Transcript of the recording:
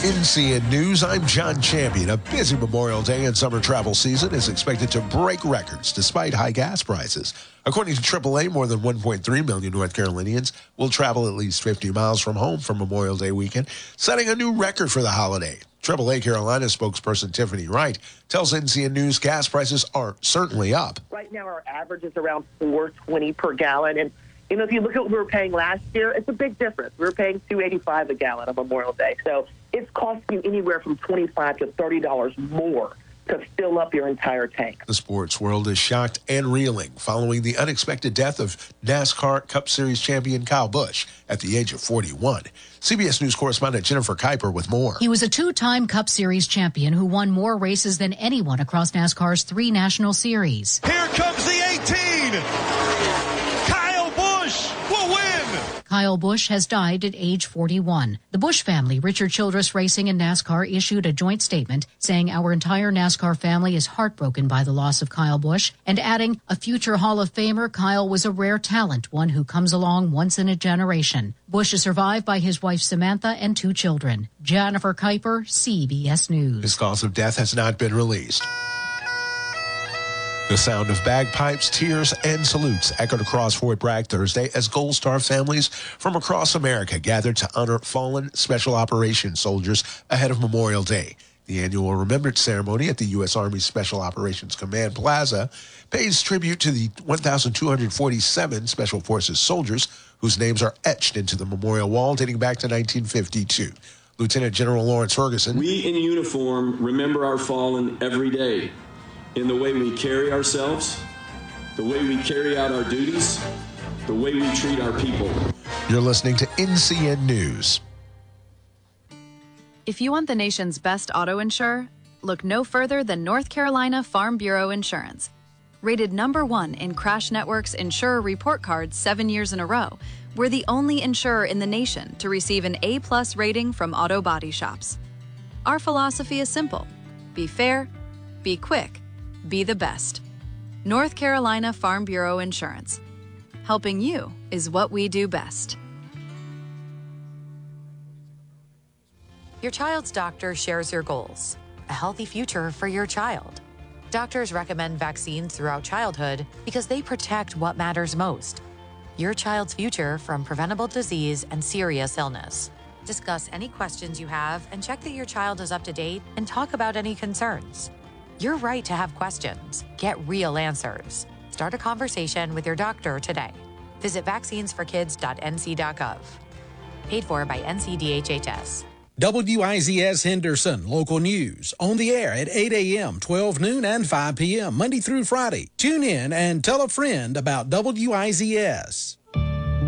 NCN News, I'm John Champion. A busy Memorial Day and summer travel season is expected to break records despite high gas prices. According to AAA, more than 1.3 million North Carolinians will travel at least 50 miles from home for Memorial Day weekend, setting a new record for the holiday. AAA Carolina spokesperson Tiffany Wright tells NCN News gas prices are certainly up. Right now, our average is around $4.20 per gallon. And, if you look at what we were paying last year, it's a big difference. We were paying $2.85 a gallon on Memorial Day. So it's costing you anywhere from $25 to $30 more to fill up your entire tank. The sports world is shocked and reeling following the unexpected death of NASCAR Cup Series champion Kyle Busch at the age of 41. CBS News correspondent Jennifer Kuiper with more. He was a two-time Cup Series champion who won more races than anyone across NASCAR's 3 national series. Here comes the 18. Kyle Busch will win. Kyle Busch has died at age 41. The Busch family, Richard Childress Racing and NASCAR, issued a joint statement saying our entire NASCAR family is heartbroken by the loss of Kyle Busch, and adding, a future Hall of Famer, Kyle was a rare talent, one who comes along once in a generation. Busch is survived by his wife Samantha and 2 children. Jennifer Kuiper, CBS News. His cause of death has not been released. The sound of bagpipes, tears, and salutes echoed across Fort Bragg Thursday as Gold Star families from across America gathered to honor fallen Special Operations soldiers ahead of Memorial Day. The annual Remembrance Ceremony at the U.S. Army Special Operations Command Plaza pays tribute to the 1,247 Special Forces soldiers whose names are etched into the memorial wall dating back to 1952. Lieutenant General Lawrence Ferguson. We in uniform remember our fallen every day. In the way we carry ourselves, the way we carry out our duties, the way we treat our people. You're listening to NCN News. If you want the nation's best auto insurer, look no further than North Carolina Farm Bureau Insurance. Rated #1 in Crash Network's Insurer Report Card 7 years in a row, we're the only insurer in the nation to receive an A+ rating from auto body shops. Our philosophy is simple: be fair, be quick, be the best. North Carolina Farm Bureau Insurance. Helping you is what we do best. Your child's doctor shares your goals, a healthy future for your child. Doctors recommend vaccines throughout childhood because they protect what matters most: your child's future from preventable disease and serious illness. Discuss any questions you have and check that your child is up to date and talk about any concerns. You're right to have questions. Get real answers. Start a conversation with your doctor today. Visit vaccinesforkids.nc.gov. Paid for by NCDHHS. WIZS Henderson Local News. On the air at 8 a.m., 12 noon, and 5 p.m., Monday through Friday. Tune in and tell a friend about WIZS.